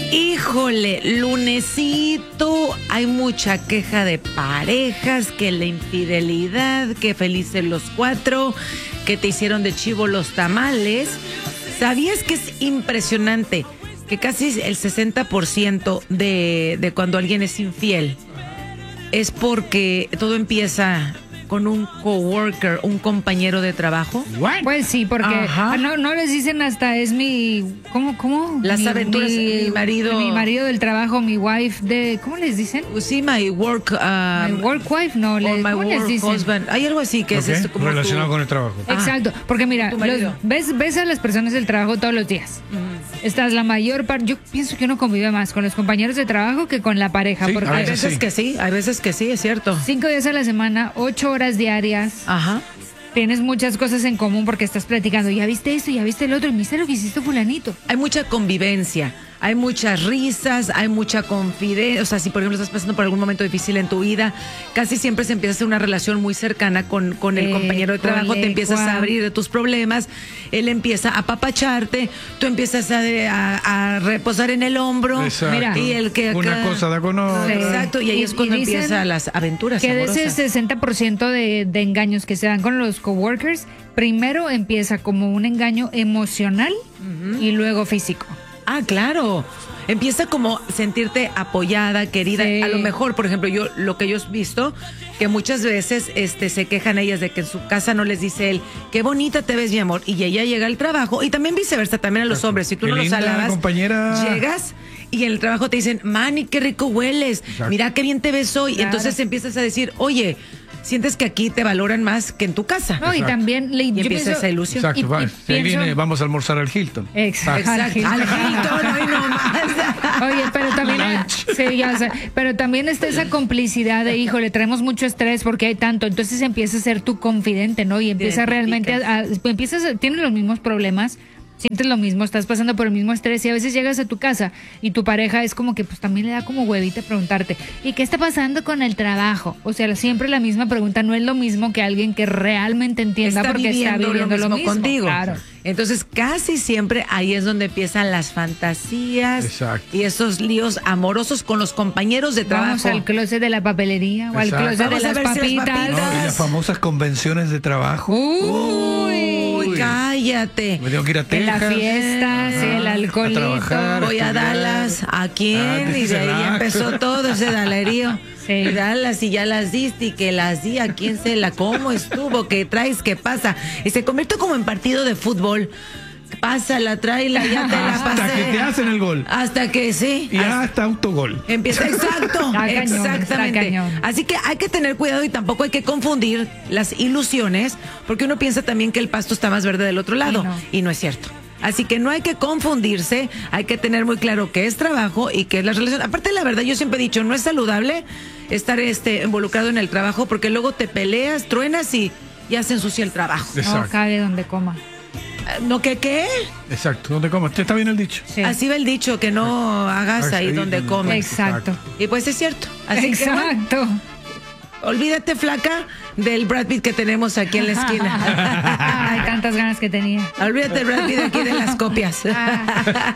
Híjole, lunesito, hay mucha queja de parejas, que la infidelidad, que felices los cuatro, que te hicieron de chivo los tamales. ¿Sabías que es impresionante que casi el 60% de cuando alguien es infiel es porque todo empieza con un coworker, un compañero de trabajo? What? Pues sí, porque no les dicen hasta es mi... ¿Cómo? Las aventuras de mi marido. Mi marido del trabajo, mi wife de... ¿Cómo les dicen? Sí, my work... my work wife, no. my ¿Cómo les work dicen? husband. Hay algo así que es esto como relacionado con el trabajo. Exacto, porque mira, tu marido. ves a las personas del trabajo todos los días. Estás la mayor parte, yo pienso que uno convive más con los compañeros de trabajo que con la pareja. Sí, porque a Hay veces que sí, hay veces que sí, es cierto. 5 días a la semana, 8 horas diarias. Ajá. Tienes muchas cosas en común porque estás platicando. Ya viste esto, ya viste el otro. Y me dice lo que hiciste fulanito. Hay mucha convivencia, hay muchas risas, hay mucha confidencia. O sea, si por ejemplo estás pasando por algún momento difícil en tu vida, casi siempre se empieza a hacer una relación muy cercana con el compañero de trabajo. Te empiezas a abrir de tus problemas, él empieza a apapacharte, tú empiezas a reposar en el hombro. Exacto. Mira, y el que Una cosa da con otra. Exacto, y ahí es cuando dicen empiezan las aventuras que de amorosas. ese 60% de engaños que se dan con los coworkers, primero empieza como un engaño emocional y luego físico. Ah, claro. Empieza como sentirte apoyada, querida. Sí. A lo mejor, por ejemplo, lo que yo he visto, que muchas veces se quejan ellas de que en su casa no les dice él, qué bonita te ves, mi amor, y ella llega al trabajo, y también viceversa, también a los hombres, si tú Qué no los linda, alabas, compañera. llegas y en el trabajo te dicen, Manny, qué rico hueles, Exacto. mira qué bien te ves hoy. Claro. Entonces empiezas a decir, oye, sientes que aquí te valoran más que en tu casa. No, y Exacto. también Y empieza esa ilusión. Exacto, Y ahí pienso- viene, vamos a almorzar al Hilton. Exacto. Exacto. Al Hilton, hoy nomás. Oye, pero también, sí, ya sé, pero también está esa complicidad de, híjole, traemos mucho estrés porque hay tanto, entonces empieza a ser tu confidente, ¿no? Y empieza realmente tienes los mismos problemas, sientes lo mismo, estás pasando por el mismo estrés y a veces llegas a tu casa y tu pareja es como que pues también le da como huevita preguntarte, ¿y qué está pasando con el trabajo? O sea, siempre la misma pregunta, no es lo mismo que alguien que realmente entienda porque está viviendo lo mismo contigo. Claro. Entonces, casi siempre ahí es donde empiezan las fantasías. Exacto. Y esos líos amorosos con los compañeros de trabajo. Vamos al closet de la papelería o al Exacto. closet de Vamos a las ver si las papitas. papitas. No, y las famosas convenciones de trabajo. Uy, cállate. Me tengo que ir a En la Texas. fiesta, sí, el alcoholito. trabajar. Voy a estudiar. Dallas. ¿A quién? Y de ahí exacto. empezó todo ese dalerío. Sí. Dallas, y ya las diste, y que las di, a quién se la, cómo estuvo, qué traes, qué pasa. Y se convirtió como en partido de fútbol. Pásala, tráela, ya te la pasé. Hasta que te hacen el gol. Hasta que sí. Y hasta autogol. Empieza, exacto, Está cañón, exactamente. está cañón. Así que hay que tener cuidado y tampoco hay que confundir las ilusiones, porque uno piensa también que el pasto está más verde del otro lado, y no es cierto. Así que no hay que confundirse, hay que tener muy claro qué es trabajo y qué es la relación. Aparte, la verdad, yo siempre he dicho, no es saludable estar involucrado en el trabajo, porque luego te peleas, truenas y ya se ensucia el trabajo. No Exacto. cabe donde coma. ¿No qué? Exacto. ¿Dónde comas? ¿Está bien el dicho? Sí. Así va el dicho, que no hagas ahí donde comes. Exacto. Y pues es cierto. Así que bueno, Exacto. olvídate, flaca, del Brad Pitt que tenemos aquí en la esquina. Ay, tantas ganas que tenía. Olvídate del Brad Pitt aquí de las copias.